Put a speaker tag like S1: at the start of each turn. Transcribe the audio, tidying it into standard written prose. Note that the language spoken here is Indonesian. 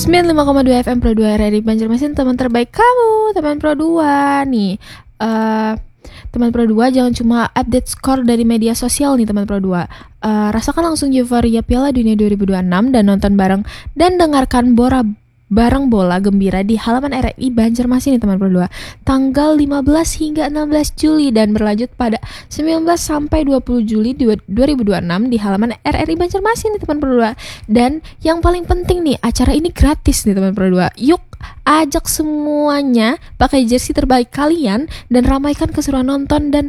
S1: 95,2 FM Pro 2 RRI Banjarmasin, teman terbaik kamu, teman Pro 2 nih. Teman Pro 2 jangan cuma update skor dari media sosial nih teman Pro 2. Rasakan langsung euforia Piala Dunia 2026 dan nonton bareng dan dengarkan bareng bola gembira di halaman RRI Banjarmasin nih teman Pro 2. Tanggal 15 hingga 16 Juli dan berlanjut pada 19 sampai 20 Juli 2026 di halaman RRI Banjarmasin nih teman Pro 2. Dan yang paling penting nih, acara ini gratis nih teman Pro 2. Yuk ajak semuanya pakai jersey terbaik kalian dan ramaikan keseruan nonton dan